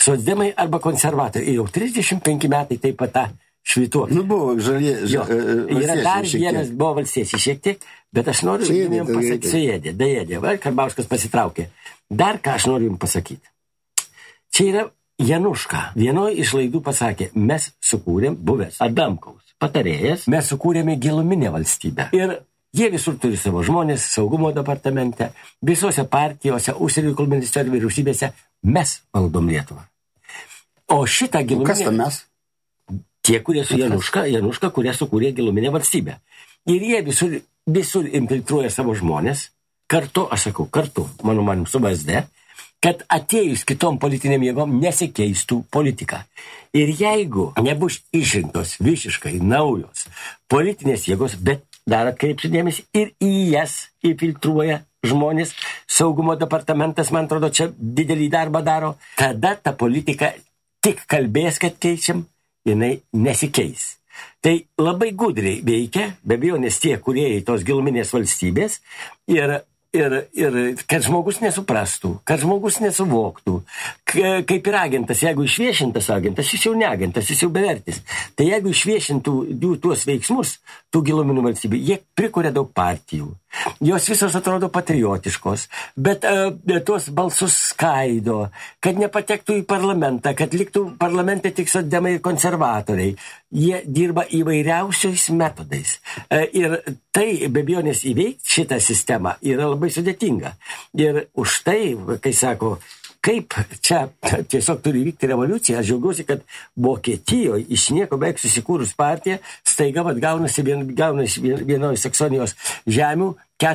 socdemai arba konservatoriai. Jau 35 metai taip pat tą švytuoklį. Buvo yra dar vienas, buvo valstiečiai šiek tiek, bet aš noriu jums pasakyti, suėdė, Karbauskis pasitraukė. Dar ką aš noriu jums pasakyti. Čia yra Januška. Vienoje iš laidų pasakė, mes sukūrėm, buvęs Adamkaus patarėjas, mes sukūrėme giluminę valstybę. Ir jie visur turi savo žmonės, saugumo departamente, visose partijose, užsienio reikalų ministerijos, vyriausybėse, mes valdom Lietuvą. O šitą giluminę... Kas ta mes? Tie, kurie su Januška, kurie sukūrė giluminę valstybę. Ir jie visur infiltruoja savo žmonės, kartu, mano manim, su VSD, kad atėjus kitom politiniam jėgom nesikeistų politika. Ir jeigu nebus išrinktos visiškai naujos politinės jėgos, bet dar atkreipsiu dėmesį, ir į jas infiltruoja žmonės, saugumo departamentas, man atrodo, čia didelį darbą daro, tada ta politika tik kalbės, kad keičiam, jinai nesikeis. Tai labai gudriai veikia, be abejo, nes tie, kurie į tos giluminės valstybės ir kad žmogus nesuprastų, kad žmogus nesuvoktų, kaip ir agentas, jeigu išviešintas agentas, jis jau ne agentas, jis jau bevertis. Tai jeigu išviešintų jų tuos veiksmus, tų giluminių valstybių, jie prikuria daug partijų. Jos visos atrodo patriotiškos, bet tuos balsus skaido, kad nepatektų į parlamentą, kad liktų parlamente tik socdemai ir konservatoriai. Jie dirba įvairiausiais metodais. Ir tai, be abejonės, įveikti šitą sistemą yra labai sudėtinga. Ir už tai, kai sako, kaip čia tiesiog turi vykti revoliucija, aš džiaugiuosi, kad Vokietijoje iš nieko beveik susikūrus partija staiga gaunasi vienoje Saksonijos žemių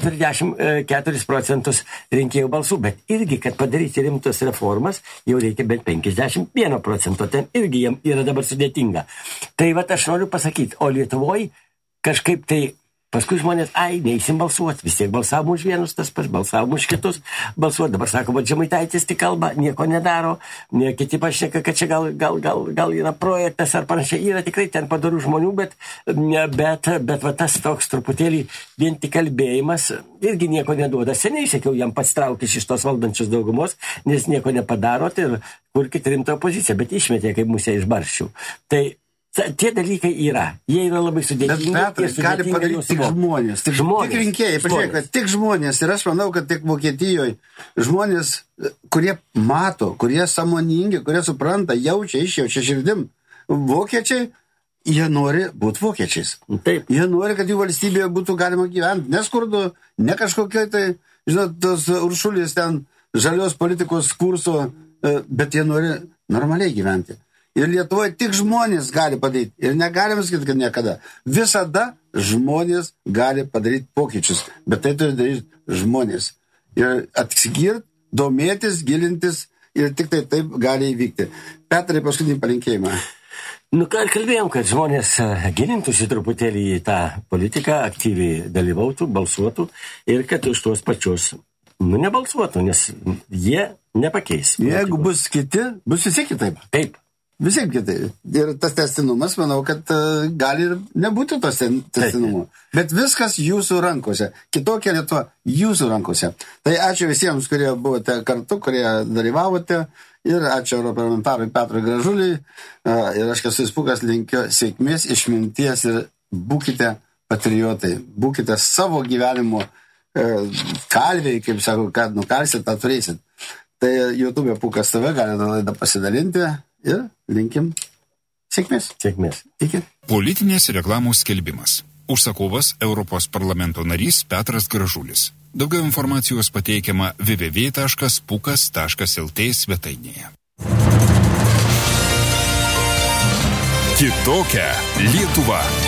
44% rinkėjų balsų, bet irgi, kad padaryti rimtas reformas, jau reikia bent 51%, ten irgi jiem yra dabar sudėtinga. Tai vat aš noriu pasakyti, o Lietuvoje kažkaip tai paskui žmonės, neįsim balsuoti, vis tiek balsavom už vienus, tas pats, balsavom už kitus balsuoti. Dabar sako, Žemaitaitis tik kalba, nieko nedaro, kiti pašneka, kad čia gal yra projektas ar panašiai. Yra tikrai ten padorų žmonių, bet va tas toks truputėlį vien tik kalbėjimas irgi nieko neduoda. Seniai sakiau, jam pats traukis iš tos valdančios daugumos, nes nieko nepadarot ir kurkit rimtą opoziciją, bet išmetė kaip musę iš barščių. Tai tie dalykai yra. Jie yra labai sudėtingi. Bet Petras gali padaryti tik žmonės. Tik rinkėjai. Pažiūrėk, kad tik žmonės. Ir aš manau, kad tik Vokietijoje žmonės, kurie mato, kurie sąmoningi, kurie supranta, jaučia, išjaučia širdim. Vokiečiai, jie nori būti vokiečiais. Taip. Jie nori, kad jų valstybėje būtų galima gyventi. Neskurdu, ne kažkokia tai, žinot, tos Uršulės ten žalios politikos kurso, bet jie nori normaliai gyventi. Ir Lietuvoje tik žmonės gali padaryti. Ir negalim sakyti, kad niekada. Visada žmonės gali padaryti pokyčius. Bet tai turi daryti žmonės. Ir atsigirti, domėtis, gilintis ir tik tai taip gali įvykti. Petrai, paskutinį palinkėjimą. Kalbėjom, kad žmonės gilintųsi truputėlį į tą politiką, aktyviai dalyvautų, balsuotų ir kad už tuos pačius nebalsuotų, nes jie nepakeis. Jeigu bus kiti, bus visi kitaip. Taip. Visai kitai. Ir tas tęstinumas, manau, kad gali ir nebūti tos tęstinumo. Bet viskas jūsų rankose. Kitokia Lietuva jūsų rankose. Tai ačiū visiems, kurie buvote kartu, kurie dalyvavote. Ir ačiū europarlamentarui Petrui Gražuliui. Ir aš esu Spūkas, linkiu sėkmės, išminties ir būkite patriotai. Būkite savo gyvenimo kalviai, kaip sako, kad nukalsit, tą turėsit. Tai YouTube Pūkas TV galite laidą pasidalinti. Ir linkim sėkmės. Sėkmės. Iki. Politinės reklamos skelbimas. Užsakovas Europos parlamento narys Petras Gražulis. Daugiau informacijos pateikiama www.pukas.lt svetainėje. Kitokia Lietuva.